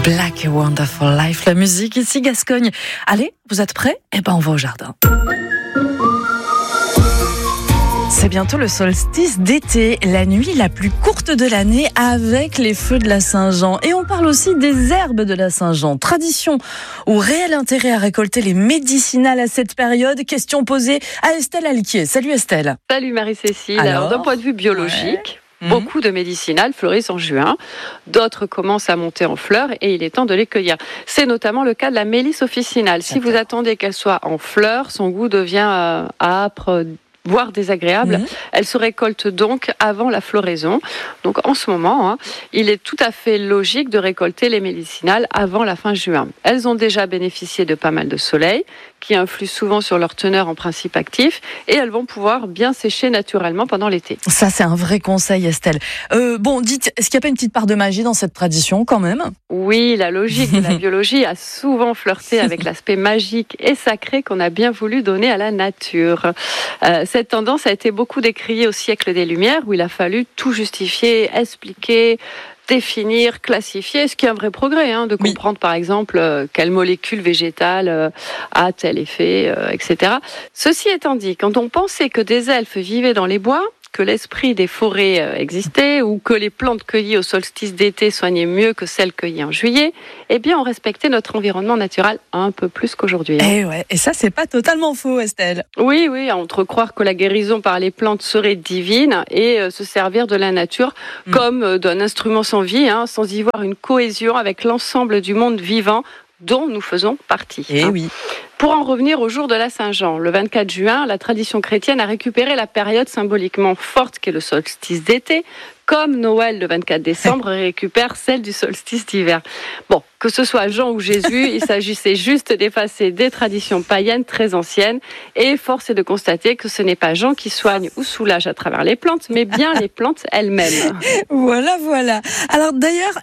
Black Wonderful Life, la musique ici Gascogne. Allez, vous êtes prêts ? Eh ben on va au jardin. C'est bientôt le solstice d'été, la nuit la plus courte de l'année avec les feux de la Saint-Jean. Et on parle aussi des herbes de la Saint-Jean. Tradition ou réel intérêt à récolter les médicinales à cette période ? Question posée à Estelle Alquier. Salut Estelle. Salut Marie-Cécile. Alors d'un point de vue biologique, beaucoup de médicinales fleurissent en juin. D'autres commencent à monter en fleurs et il est temps de les cueillir. C'est notamment le cas de la mélisse officinale. Si vous attendez qu'elle soit en fleurs, son goût devient âpre, voire désagréable. Elle se récolte donc avant la floraison. Donc en ce moment, il est tout à fait logique de récolter les médicinales avant la fin juin. Elles ont déjà bénéficié de pas mal de soleil, qui influe souvent sur leur teneur en principe actif, et elles vont pouvoir bien sécher naturellement pendant l'été. Ça, c'est un vrai conseil, Estelle. Dites, est-ce qu'il n'y a pas une petite part de magie dans cette tradition, quand même ? Oui, la logique de la biologie a souvent flirté avec l'aspect magique et sacré qu'on a bien voulu donner à la nature. Cette tendance a été beaucoup décriée au siècle des Lumières, où il a fallu tout justifier, expliquer, définir, classifier, ce qui est un vrai progrès, de comprendre par exemple quelle molécule végétale a tel effet, etc. Ceci étant dit, quand on pensait que des elfes vivaient dans les bois, que l'esprit des forêts existait, ou que les plantes cueillies au solstice d'été soignaient mieux que celles cueillies en juillet, eh bien on respectait notre environnement naturel un peu plus qu'aujourd'hui. Et ça c'est pas totalement faux, Estelle. Oui, entre croire que la guérison par les plantes serait divine et se servir de la nature comme d'un instrument sans vie, sans y voir une cohésion avec l'ensemble du monde vivant dont nous faisons partie. Pour en revenir au jour de la Saint-Jean, le 24 juin, la tradition chrétienne a récupéré la période symboliquement forte qu'est le solstice d'été, comme Noël le 24 décembre récupère celle du solstice d'hiver. Bon, que ce soit Jean ou Jésus, il s'agissait juste d'effacer des traditions païennes très anciennes, et force est de constater que ce n'est pas Jean qui soigne ou soulage à travers les plantes, mais bien les plantes elles-mêmes. Voilà. Alors d'ailleurs,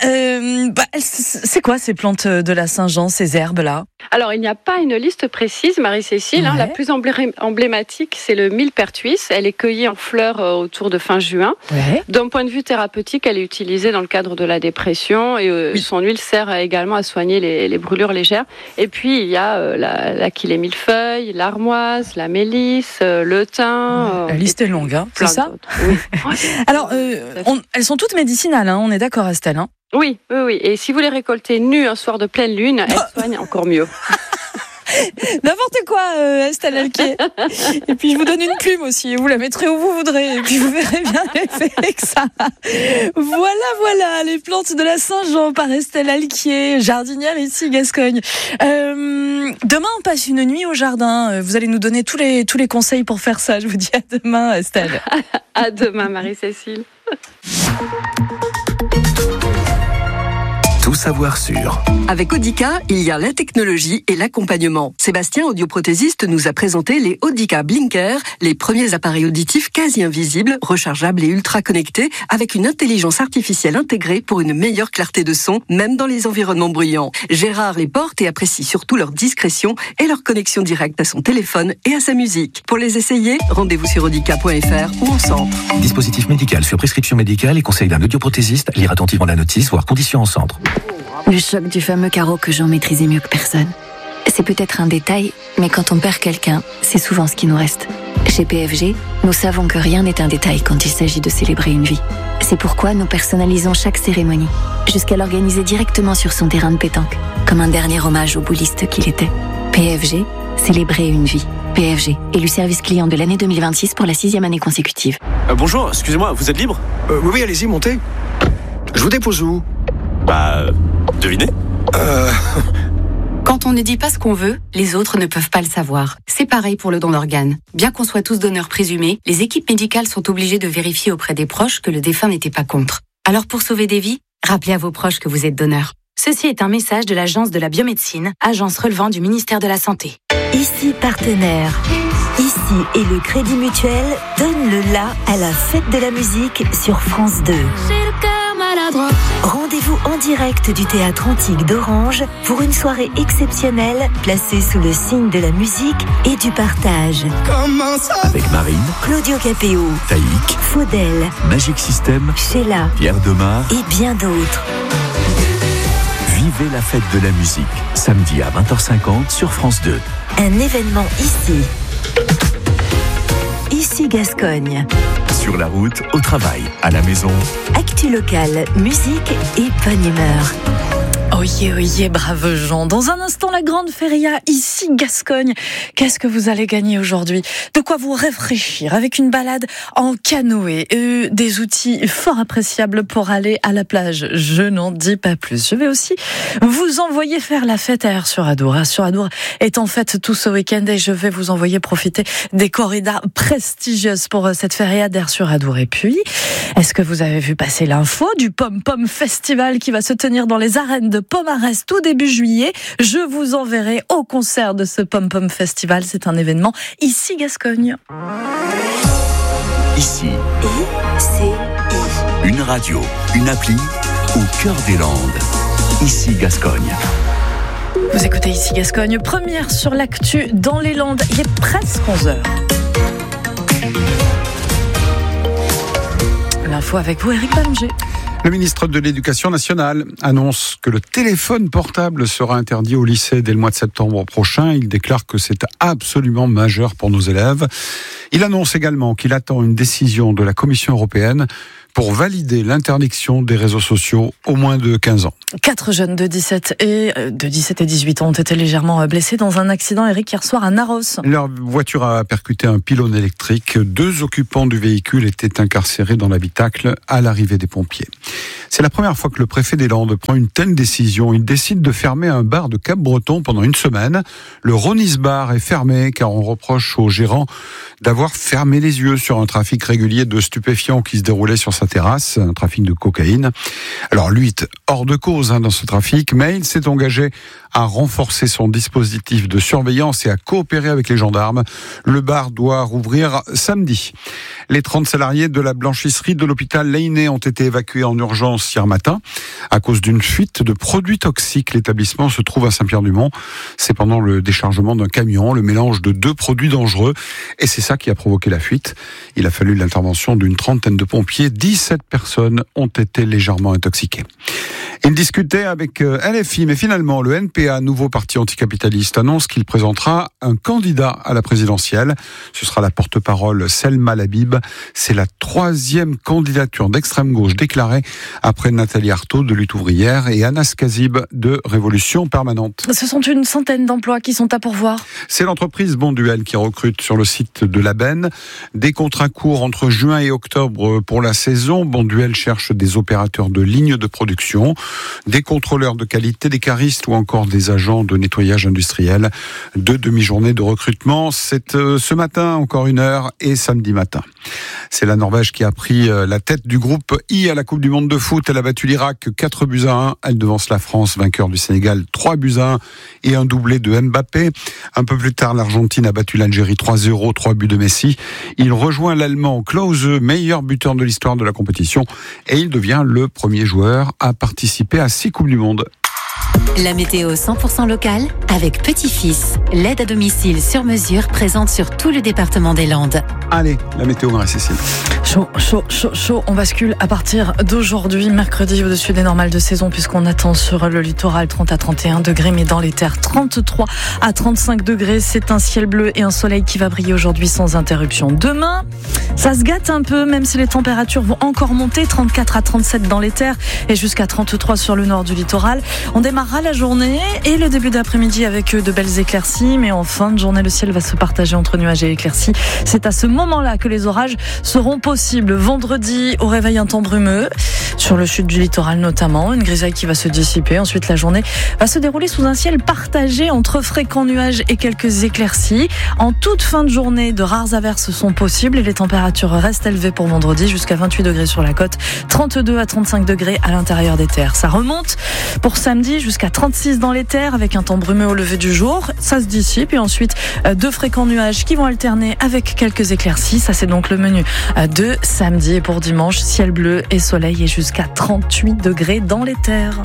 c'est quoi ces plantes de la Saint-Jean, ces herbes-là ? Alors, il n'y a pas une liste précise, Marie-Cécile. La plus emblématique, c'est le millepertuis. Elle est cueillie en fleurs autour de fin juin. D'un point de vue thérapeutique, elle est utilisée dans le cadre de la dépression et son huile sert également à soigner les brûlures légères. Et puis, il y a l'aquilée millefeuille, l'armoise, la mélisse, le thym. La liste est longue, c'est ça ? Alors, elles sont toutes médicinales, on est d'accord, Estelle ? Oui. Et si vous les récoltez nues un soir de pleine lune, elles soignent encore mieux. N'importe quoi, Estelle Alquier. Et puis je vous donne une plume aussi, vous la mettrez où vous voudrez, et puis vous verrez bien l'effet que ça a. Voilà, les plantes de la Saint-Jean par Estelle Alquier, jardinière ici, Gascogne. Demain, on passe une nuit au jardin. Vous allez nous donner tous les conseils pour faire ça. Je vous dis à demain, Estelle. À demain, Marie-Cécile. Tout savoir sur. Avec Audica, il y a la technologie et l'accompagnement. Sébastien, audioprothésiste, nous a présenté les Audica Blinker, les premiers appareils auditifs quasi invisibles, rechargeables et ultra connectés, avec une intelligence artificielle intégrée pour une meilleure clarté de son, même dans les environnements bruyants. Gérard les porte et apprécie surtout leur discrétion et leur connexion directe à son téléphone et à sa musique. Pour les essayer, rendez-vous sur audica.fr ou en centre. Dispositif médical sur prescription médicale et conseil d'un audioprothésiste. Lire attentivement la notice, voire conditions en centre. Le choc du fameux carreau que Jean maîtrisait mieux que personne. C'est peut-être un détail, mais quand on perd quelqu'un, c'est souvent ce qui nous reste. Chez PFG, nous savons que rien n'est un détail quand il s'agit de célébrer une vie. C'est pourquoi nous personnalisons chaque cérémonie, jusqu'à l'organiser directement sur son terrain de pétanque, comme un dernier hommage au bouliste qu'il était. PFG, célébrer une vie. PFG, élu service client de l'année 2026 pour la 6e année consécutive. Bonjour, excusez-moi, vous êtes libre ? Oui, allez-y, montez. Je vous dépose où ? Devinez ? Quand on ne dit pas ce qu'on veut, les autres ne peuvent pas le savoir. C'est pareil pour le don d'organes. Bien qu'on soit tous donneurs présumés, les équipes médicales sont obligées de vérifier auprès des proches que le défunt n'était pas contre. Alors pour sauver des vies, rappelez à vos proches que vous êtes donneur. Ceci est un message de l'Agence de la biomédecine, agence relevant du ministère de la Santé. Ici partenaire. Ici et le Crédit Mutuel donne le la à la fête de la musique sur France 2. Rendez-vous en direct du Théâtre Antique d'Orange pour une soirée exceptionnelle placée sous le signe de la musique et du partage. Avec Marine, Claudio Capéo, Taïk, Faudel, Magic System, Sheila Pierre Demar et bien d'autres. Vivez la fête de la musique, samedi à 20h50 sur France 2. Un événement ici Gascogne. Sur la route, au travail, à la maison. Actu locale, musique et bonne humeur. Oyez, brave Jean. Dans un instant, la grande feria, ici Gascogne. Qu'est-ce que vous allez gagner aujourd'hui? De quoi vous réfléchir avec une balade en canoë. Des outils fort appréciables pour aller à la plage. Je n'en dis pas plus. Je vais aussi vous envoyer faire la fête à Aire-sur-Adour. Aire-sur-Adour est en fête tout ce week-end et je vais vous envoyer profiter des corridas prestigieuses pour cette feria d'Aire-sur-Adour. Et puis, est-ce que vous avez vu passer l'info du Pom Pom Festival qui va se tenir dans les arènes de Pomarez tout début juillet? Je vous enverrai au concert de ce Pom Pom Festival. C'est un événement ici Gascogne. Ici. Une radio, une appli au cœur des Landes. Ici Gascogne. Vous écoutez ici Gascogne, première sur l'actu dans les Landes. Il est presque 11h. L'info avec vous, Éric Balmenger. Le ministre de l'Éducation nationale annonce que le téléphone portable sera interdit au lycée dès le mois de septembre prochain. Il déclare que c'est absolument majeur pour nos élèves. Il annonce également qu'il attend une décision de la Commission européenne pour valider l'interdiction des réseaux sociaux au moins de 15 ans. 4 jeunes de 17 et 18 ans ont été légèrement blessés dans un accident, Eric, hier soir à Narros. Leur voiture a percuté un pylône électrique. 2 occupants du véhicule étaient incarcérés dans l'habitacle à l'arrivée des pompiers. C'est la première fois que le préfet des Landes prend une telle décision. Il décide de fermer un bar de Cap-Breton pendant une semaine. Le Ronis Bar est fermé car on reproche au gérant d'avoir fermé les yeux sur un trafic régulier de stupéfiants qui se déroulait sur sa terrasse, un trafic de cocaïne. Alors lui est hors de cause dans ce trafic, mais il s'est engagé à renforcer son dispositif de surveillance et à coopérer avec les gendarmes. Le bar doit rouvrir samedi. Les 30 salariés de la blanchisserie de l'hôpital Leyné ont été évacués en urgence hier matin à cause d'une fuite de produits toxiques. L'établissement se trouve à Saint-Pierre-du-Mont. C'est pendant le déchargement d'un camion, le mélange de 2 produits dangereux. Et c'est ça qui a provoqué la fuite. Il a fallu l'intervention d'une 30aine de pompiers. 17 personnes ont été légèrement intoxiquées. Il discutait avec LFI, mais finalement, le NPA, nouveau parti anticapitaliste, annonce qu'il présentera un candidat à la présidentielle. Ce sera la porte-parole Selma Labib. C'est la 3e candidature d'extrême gauche déclarée après Nathalie Arthaud de Lutte ouvrière et Anas Kazib de Révolution permanente. Ce sont une centaine d'emplois qui sont à pourvoir. C'est l'entreprise Bonduel qui recrute sur le site de la Benne. Des contrats courts entre juin et octobre pour la saison. Bonduel cherche des opérateurs de lignes de production, des contrôleurs de qualité, des caristes ou encore des agents de nettoyage industriel. 2 demi-journées de recrutement, c'est ce matin, encore 1 heure, et samedi matin. C'est la Norvège qui a pris la tête du groupe I à la Coupe du Monde de foot. Elle a battu l'Irak 4-1. Elle devance la France, vainqueur du Sénégal 3-1 et un doublé de Mbappé. Un peu plus tard, l'Argentine a battu l'Algérie 3-0, 3 buts de Messi. Il rejoint l'Allemand Klose, meilleur buteur de l'histoire de la compétition, et il devient le premier joueur à participer à 6 Coupes du Monde. La météo 100% locale avec Petit-Fils, l'aide à domicile sur mesure présente sur tout le département des Landes. Allez, la météo, Marie-Cécile. Chaud. On bascule à partir d'aujourd'hui, mercredi, au-dessus des normales de saison, puisqu'on attend sur le littoral 30 à 31 degrés, mais dans les terres 33 à 35 degrés. C'est un ciel bleu et un soleil qui va briller aujourd'hui sans interruption. Demain, ça se gâte un peu, même si les températures vont encore monter, 34 à 37 dans les terres et jusqu'à 33 sur le nord du littoral. On démarrera la journée et le début d'après-midi avec de belles éclaircies, mais en fin de journée, le ciel va se partager entre nuages et éclaircies. C'est à ce moment-là que les orages seront possibles. Vendredi, au réveil, un temps brumeux, sur le sud du littoral notamment, une grisaille qui va se dissiper. Ensuite, la journée va se dérouler sous un ciel partagé entre fréquents nuages et quelques éclaircies. En toute fin de journée, de rares averses sont possibles et les températures restent élevées pour vendredi, jusqu'à 28 degrés sur la côte, 32 à 35 degrés à l'intérieur des terres. Ça remonte pour samedi jusqu'à 36 dans les terres avec un temps brumeux au lever du jour. Ça se dissipe et ensuite 2 fréquents nuages qui vont alterner avec quelques éclaircies. Ça, c'est donc le menu de samedi. Et pour dimanche, ciel bleu et soleil et jusqu'à 38 degrés dans les terres.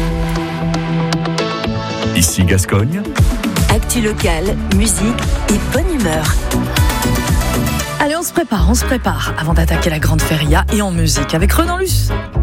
Ici Gascogne. Actu locale, musique et bonne humeur. Allez, on se prépare avant d'attaquer la grande feria et en musique avec Renan Luce.